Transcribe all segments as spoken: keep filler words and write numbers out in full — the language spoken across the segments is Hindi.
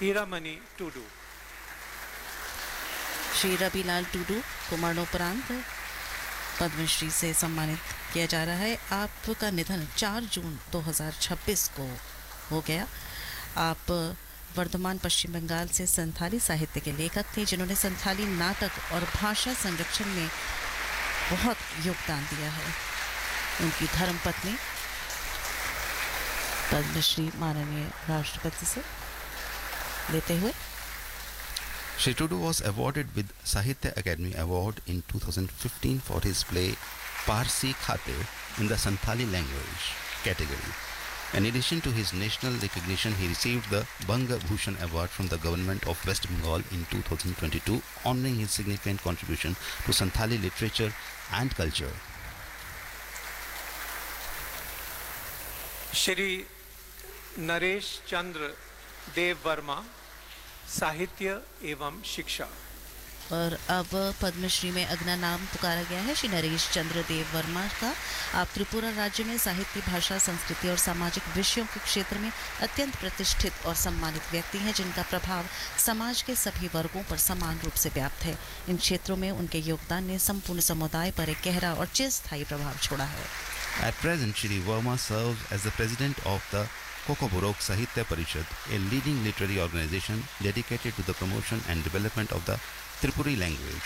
हीरामणि टुडू। श्री रविलाल टुडू को मरणोपरांत पद्मश्री से सम्मानित किया जा रहा है। आपका निधन चार जून दो हज़ार छब्बीस को हो गया। आप वर्तमान पश्चिम बंगाल से संथाली साहित्य के लेखक थे, जिन्होंने संथाली नाटक और भाषा संरक्षण में बहुत योगदान दिया है। उनकी धर्मपत्नी पद्मश्री माननीय राष्ट्रपति से लेते हुए। Shri Tudu was awarded with Sahitya Academy Award in two thousand fifteen for his play Parsi Khate in the Santhali language category. In addition to his national recognition, he received the Banga Bhushan Award from the government of West Bengal in two thousand twenty-two, honoring his significant contribution to Santhali literature and culture. Shri Naresh चंद्र देव वर्मा, साहित्य एवं शिक्षा। और अब पद्मश्री में अगला नाम पुकारा गया है श्री नरेश चंद्र देव वर्मा का। आप त्रिपुरा राज्य में साहित्य, भाषा, संस्कृति और सामाजिक विषयों के क्षेत्र में अत्यंत प्रतिष्ठित और सम्मानित व्यक्ति हैं, जिनका प्रभाव समाज के सभी वर्गों पर समान रूप से व्याप्त है। इन क्षेत्रों में उनके योगदान ने संपूर्ण समुदाय पर एक गहरा और चिरस्थायी प्रभाव छोड़ा है। At present, Shri Verma serves as the president of the Kokoborok Sahitya Parishad, a leading literary organization dedicated to the promotion and development of the Tripuri language.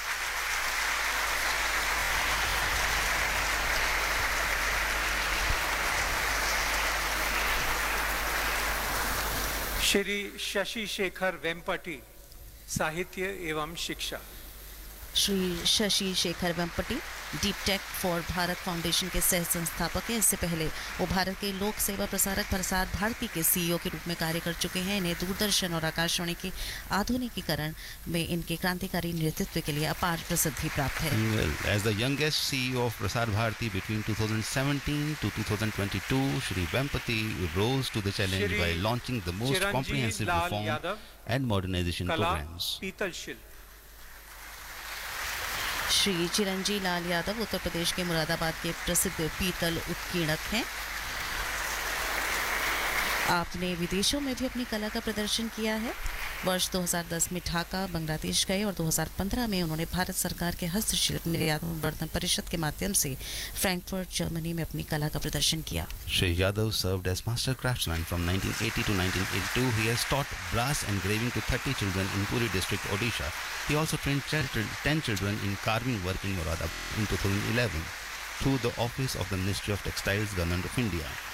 Shri Shashi Shekhar Vempati, साहित्य एवं शिक्षा। Shri Shashi Shekhar Vempati deep tech for Bharat foundation के सह संस्थापक हैं। इससे पहले वो भारत के लोक सेवा प्रसारक प्रसार भारती के सीईओ के रूप में कार्य कर चुके हैं। इन्हें दूरदर्शन और आकाशवाणी के आधुनिकीकरण में इनके क्रांतिकारी नेतृत्व के लिए अपार प्रसिद्धि प्राप्त है। Well, as the youngest C E O of Prasar Bharati between twenty seventeen to twenty twenty-two, Shri Vempati rose to the challenge Shri by launching the most Chiranjeev comprehensive Lal reform Yadav, and modernization कला programs. पीतल शिल्प। श्री चिरंजीव लाल यादव उत्तर प्रदेश के मुरादाबाद के प्रसिद्ध पीतल उत्कीर्णक हैं। आपने विदेशों में भी अपनी कला का प्रदर्शन किया है। वर्ष दो हज़ार दस में ढाका, बांग्लादेश गए और दो हज़ार पंद्रह में उन्होंने भारत सरकार के हस्तशिल्प निर्यात वर्धन परिषद के माध्यम से फ्रैंकफर्ट, जर्मनी में अपनी कला का प्रदर्शन किया। Shri Yadav served as master craftsman from nineteen eighty to nineteen eighty-two. He has taught brass engraving to thirty children in Puri district, Odisha. He also trained ten children in carving work in Moradabad in two thousand eleven through the office of the Ministry of Textiles, Government of India.